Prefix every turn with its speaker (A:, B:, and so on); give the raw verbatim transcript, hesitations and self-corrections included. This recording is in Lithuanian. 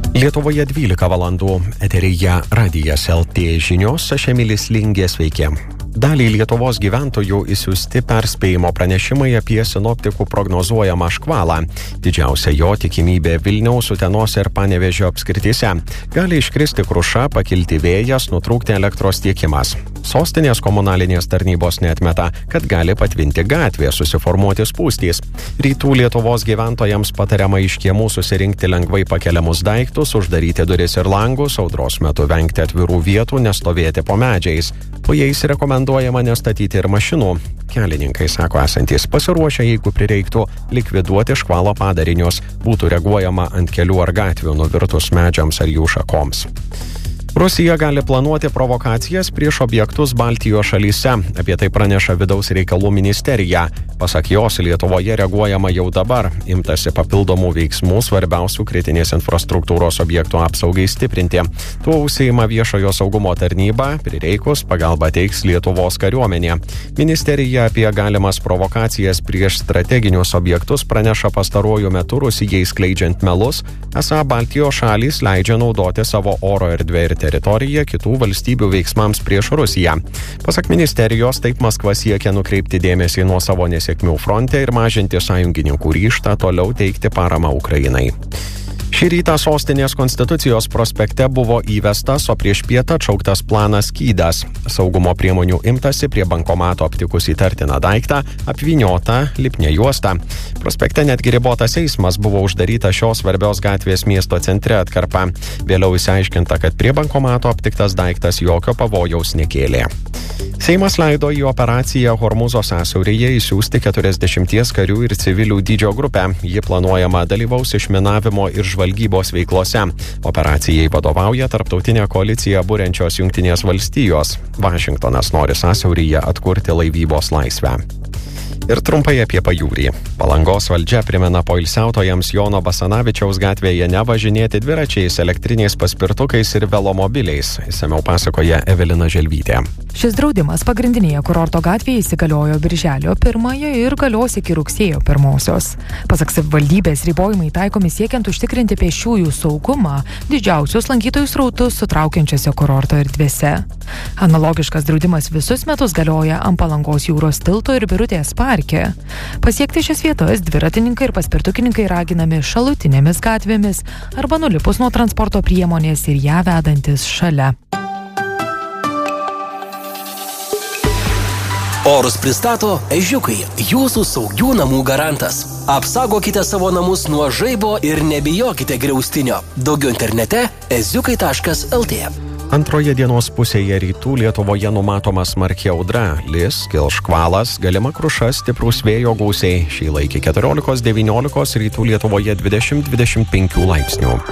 A: Lietuvoje dvylika valandų, eteryje Radijas L T žinios, aš Emilis Lingė, sveiki. Daliai Lietuvos gyventojų išsiųsti perspėjimo pranešimai apie sinoptikų prognozuojamą škvalą. Didžiausia jo tikimybė Vilniaus, Utenos ir Panevėžio apskrityse. Gali iškristi kruša, pakilti vėjas, nutrūkti elektros tiekimas. Sostinės komunalinės tarnybos neatmeta, kad gali patvinti gatvė, susiformuoti spūstys. Rytų Lietuvos gyventojams patariama iš kiemų susirinkti lengvai pakeliamus daiktus, uždaryti duris ir langus, audros metu vengti atvirų vietų, nestovėti po medžiais. Po jais rekomenduojama nestatyti ir mašinų. Kelininkai sako esantys pasiruošę, jeigu prireiktų, likviduoti škvalo padarinius, būtų reaguojama ant kelių ar gatvių nuvirtus medžiams ar jų šakoms. Rusija gali planuoti provokacijas prieš objektus Baltijos šalyse, apie tai praneša Vidaus reikalų ministerija. Pasak jos, Lietuvoje reaguojama jau dabar, imtasi papildomų veiksmų svarbiausių kritinės infrastruktūros objektų apsaugai stiprinti. Tuo užsiima viešojo saugumo tarnyba, prireikus pagalbą teiks Lietuvos kariuomenė. Ministerija apie galimas provokacijas prieš strateginius objektus praneša pastaruoju metu Rusijai skleidžiant melus, esą Baltijos šalys leidžia naudoti savo oro erdvę ir teritoriją kitų valstybių veiksmams prieš Rusiją. Pasak ministerijos, taip Maskva siekia nukreipti dėmesį nuo savo nesėkmių fronte ir mažinti sąjungininkų ryžtą toliau teikti paramą Ukrainai. Šį rytą sostinės Konstitucijos prospekte buvo įvestas, o prieš pietą atšauktas planas Skydas. Saugumo priemonių imtasi prie bankomato aptikus įtartiną daiktą, apvyniotą lipnia juosta. Prospekte netgi ribotas eismas, buvo uždaryta šios svarbios gatvės miesto centre atkarpa. Vėliau išsiaiškinta, kad prie bankomato aptiktas daiktas jokio pavojaus nekėlė. Seimas leido į operaciją Hormūzo sąsiauryje išsiųsti keturiasdešimties karių ir civilių dydžio grupę. Ji planuojama dalyvaus išminavimo ir žvalgybos veiklose. Operacijai vadovauja tarptautinė koalicija buriančios Jungtinės valstijos. Vašingtonas nori sąsiauryje atkurti laivybos laisvę. Ir trumpai apie pajūrį. Palangos valdžia primena poilsiautojams Jono Basanavičiaus gatvėje nevažinėti dviračiais, elektriniais paspirtukais ir velomobiliais. Išsamiau pasakoja Evelina Želvytė.
B: Šis draudimas pagrindinėje kurorto gatvėje įsigaliojo birželio pirmąją ir galios iki rugsėjo pirmosios. Pasak savivaldybės, ribojimai taikomi siekiant užtikrinti pėsčiųjų saugumą didžiausius lankytojų srautus sutraukiančiose kurorto erdvėse. Analogiškas draudimas visus metus galioja ant Palangos jūros tilto ir Birutės parke. Pasiekti šias vietas dviratininkai ir paspirtukininkai raginami šalutinėmis gatvėmis arba nulipus nuo transporto priemonės ir ją vedantis šalia.
C: Orus pristato Ežiukai, jūsų saugių namų garantas. Apsaugokite savo namus nuo žaibo ir nebijokite griaustinio. Daugiau internete eziukai taškas el tė.
A: Antroje dienos pusėje rytų Lietuvoje numatoma smarki audra, lis, kils škvalas, galima kruša, stiprūs vėjo gūsiai. Šį laikį keturiolikos devyniolikos, rytų Lietuvoje dvidešimt dvidešimt penki laipsnių.